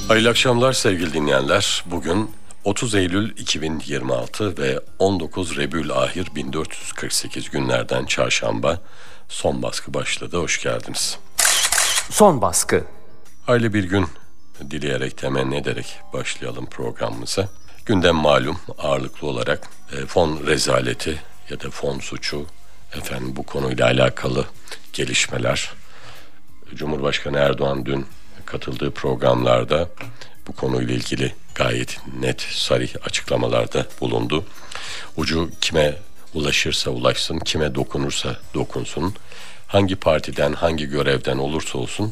Hayırlı akşamlar sevgili dinleyenler. Bugün 30 Eylül 2026 ve 19 Rebül-Ahir 1448 günlerden çarşamba. Son baskı başladı. Hoş geldiniz. Son baskı. Hayırlı bir gün dileyerek, temenni ederek başlayalım programımıza. Gündem malum ağırlıklı olarak fon rezaleti ya da fon suçu, bu konuyla alakalı gelişmeler. Cumhurbaşkanı Erdoğan dün katıldığı programlarda bu konuyla ilgili gayet net, sarih açıklamalarda bulundu. Ucu kime ulaşırsa ulaşsın, kime dokunursa dokunsun, hangi partiden, hangi görevden olursa olsun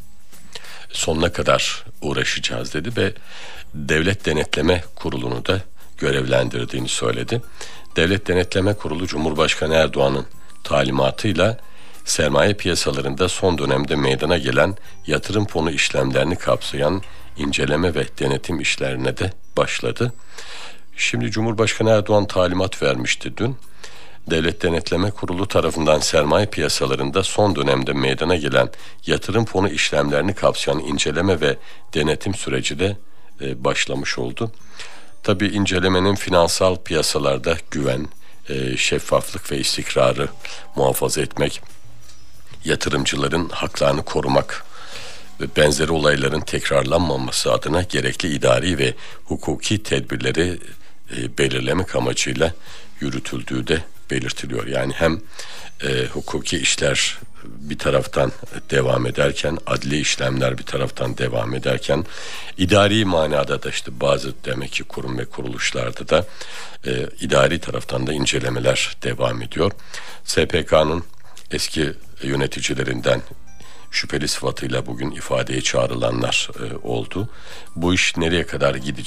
sonuna kadar uğraşacağız dedi ve Devlet Denetleme Kurulu'nu da görevlendirdiğini söyledi. Devlet Denetleme Kurulu Cumhurbaşkanı Erdoğan'ın talimatıyla sermaye piyasalarında son dönemde meydana gelen yatırım fonu işlemlerini kapsayan inceleme ve denetim işlerine de başladı. Şimdi Cumhurbaşkanı Erdoğan talimat vermişti dün. Devlet Denetleme Kurulu tarafından sermaye piyasalarında son dönemde meydana gelen yatırım fonu işlemlerini kapsayan inceleme ve denetim süreci de başlamış oldu. Tabii incelemenin finansal piyasalarda güven, şeffaflık ve istikrarı muhafaza etmek, yatırımcıların haklarını korumak ve benzeri olayların tekrarlanmaması adına gerekli idari ve hukuki tedbirleri belirlemek amacıyla yürütüldüğü de belirtiliyor. Yani hem hukuki işler bir taraftan devam ederken, adli işlemler bir taraftan devam ederken, idari manada da işte bazı demek ki kurum ve kuruluşlarda da idari taraftan da incelemeler devam ediyor. SPK'nın eski yöneticilerinden şüpheli sıfatıyla bugün ifadeye çağrılanlar oldu. Bu iş nereye kadar gidecek?